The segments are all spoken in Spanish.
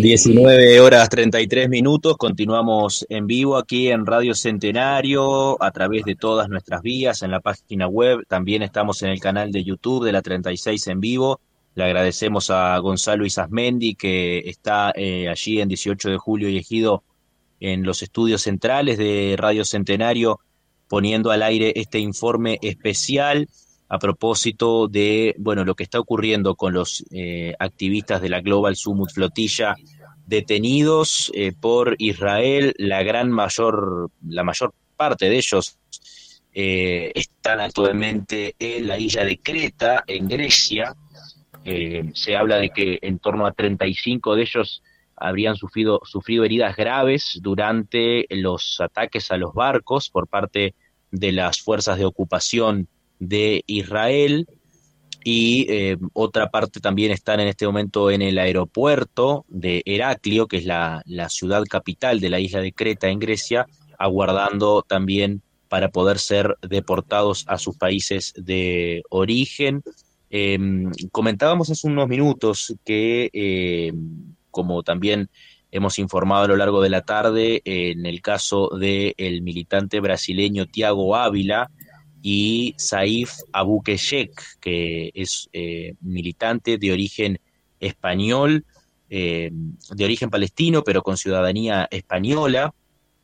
19 horas 33 minutos, continuamos en vivo aquí en Radio Centenario a través de todas nuestras vías en la página web, también estamos en el canal de YouTube de la 36 en vivo. Le agradecemos a Gonzalo Isasmendi que está allí en 18 de julio y Ejido en los estudios centrales de Radio Centenario poniendo al aire este informe especial a propósito de, bueno, lo que está ocurriendo con los activistas de la Global Summit Flotilla detenidos por Israel. La mayor parte de ellos están actualmente en la isla de Creta, en Grecia. Se habla de que en torno a 35 de ellos habrían sufrido heridas graves durante los ataques a los barcos por parte de las fuerzas de ocupación de Israel, y otra parte también están en este momento en el aeropuerto de Heraclio, que es la ciudad capital de la isla de Creta en Grecia, aguardando también para poder ser deportados a sus países de origen. Eh, Comentábamos hace unos minutos que, como también hemos informado a lo largo de la tarde, en el caso del militante brasileño Thiago Ávila y Saif Abukeshek, que es militante de origen español, de origen palestino, pero con ciudadanía española.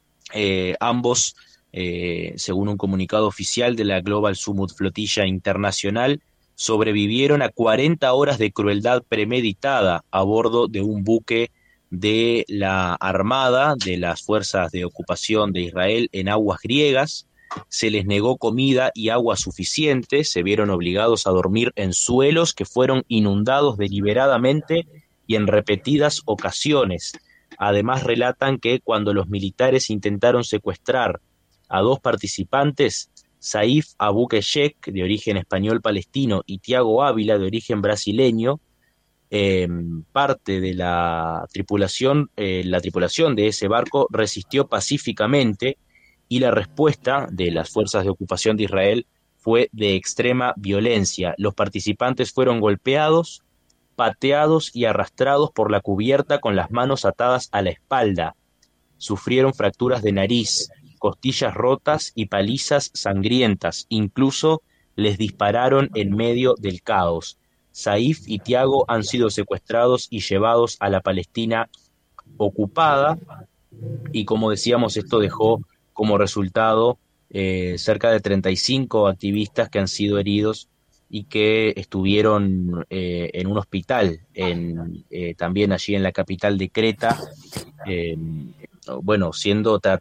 Ambos, según un comunicado oficial de la Global Summit Flotilla Internacional, sobrevivieron a 40 horas de crueldad premeditada a bordo de un buque de la Armada, de las fuerzas de ocupación de Israel en aguas griegas. Se les negó comida y agua suficiente, se vieron obligados a dormir en suelos que fueron inundados deliberadamente y en repetidas ocasiones. Además relatan que cuando los militares intentaron secuestrar a dos participantes, Saif Abukeshek, de origen español palestino, y Thiago Ávila, de origen brasileño, parte de la tripulación de ese barco resistió pacíficamente, y la respuesta de las fuerzas de ocupación de Israel fue de extrema violencia. Los participantes fueron golpeados, pateados y arrastrados por la cubierta con las manos atadas a la espalda. Sufrieron fracturas de nariz, costillas rotas y palizas sangrientas. Incluso les dispararon en medio del caos. Saif y Tiago han sido secuestrados y llevados a la Palestina ocupada, y como decíamos, esto dejó como resultado cerca de 35 activistas que han sido heridos y que estuvieron en un hospital también allí en la capital de Creta, eh, bueno, siendo